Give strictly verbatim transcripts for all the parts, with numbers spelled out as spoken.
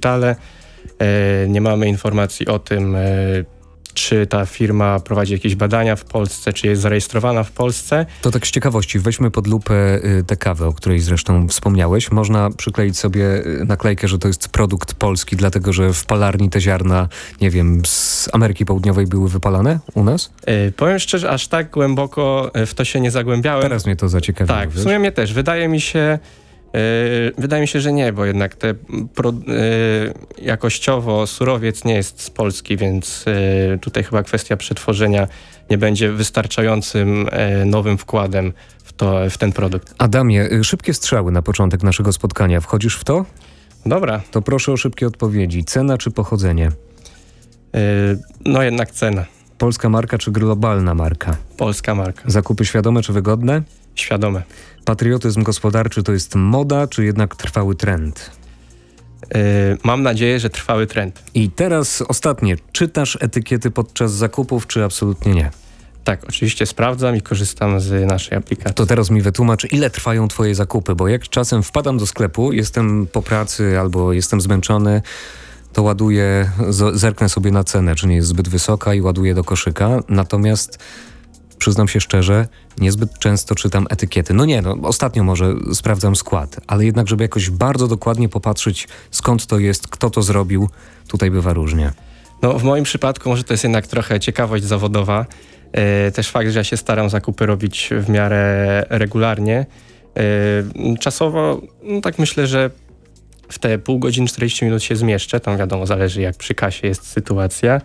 szpitale. Nie mamy informacji o tym, czy ta firma prowadzi jakieś badania w Polsce, czy jest zarejestrowana w Polsce. To tak z ciekawości, weźmy pod lupę tę kawę, o której zresztą wspomniałeś. Można przykleić sobie naklejkę, że to jest produkt polski, dlatego że w palarni te ziarna, nie wiem, z Ameryki Południowej były wypalane u nas? Yy, powiem szczerze, aż tak głęboko w to się nie zagłębiałem. Teraz mnie to zaciekawiło. Tak, w sumie mnie też. Wydaje mi się, Yy, wydaje mi się, że nie, bo jednak te pro, yy, jakościowo surowiec nie jest z Polski, więc yy, tutaj chyba kwestia przetworzenia nie będzie wystarczającym yy, nowym wkładem w, to, w ten produkt. Adamie, szybkie strzały na początek naszego spotkania. Wchodzisz w to? Dobra. To proszę o szybkie odpowiedzi. Cena czy pochodzenie? Yy, no jednak cena. Polska marka czy globalna marka? Polska marka. Zakupy świadome czy wygodne? Świadome. Patriotyzm gospodarczy to jest moda, czy jednak trwały trend? Yy, mam nadzieję, że trwały trend. I teraz ostatnie. Czytasz etykiety podczas zakupów, czy absolutnie nie? Tak, oczywiście sprawdzam i korzystam z naszej aplikacji. To teraz mi wytłumacz, ile trwają twoje zakupy, bo jak czasem wpadam do sklepu, jestem po pracy albo jestem zmęczony, to ładuję, z- zerknę sobie na cenę, czy nie jest zbyt wysoka i ładuję do koszyka. Natomiast przyznam się szczerze, niezbyt często czytam etykiety. No nie, no ostatnio może sprawdzam skład, ale jednak, żeby jakoś bardzo dokładnie popatrzeć, skąd to jest, kto to zrobił, tutaj bywa różnie. No w moim przypadku może to jest jednak trochę ciekawość zawodowa. Yy, też fakt, że ja się staram zakupy robić w miarę regularnie. Yy, czasowo, no tak myślę, że w te pół godziny, czterdzieści minut się zmieszczę. Tam wiadomo, zależy jak przy kasie jest sytuacja.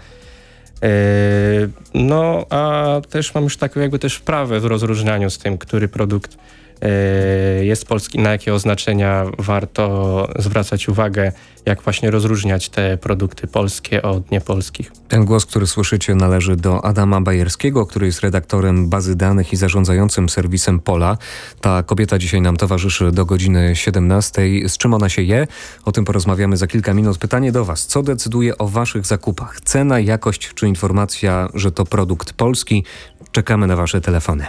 Yy, no, a też mam już taką jakby też wprawę w rozróżnianiu z tym, który produkt yy, jest polski, na jakie oznaczenia warto zwracać uwagę, jak właśnie rozróżniać te produkty polskie od niepolskich. Ten głos, który słyszycie, należy do Adama Bajerskiego, który jest redaktorem bazy danych i zarządzającym serwisem Pola. Ta kobieta dzisiaj nam towarzyszy do godziny siedemnastej. Z czym ona się je? O tym porozmawiamy za kilka minut. Pytanie do was. Co decyduje o waszych zakupach? Cena, jakość czy informacja, że to produkt polski? Czekamy na wasze telefony.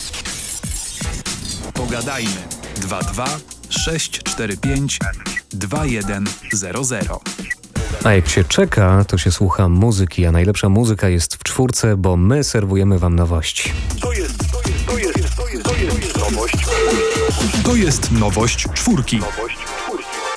Pogadajmy. dwa dwa sześć cztery pięć dwa jeden zero zero. A jak się czeka, to się słucha muzyki, a najlepsza muzyka jest w czwórce, bo my serwujemy wam nowości. To jest, to jest, to jest, to jest, to jest nowość. To jest nowość czwórki. Nowość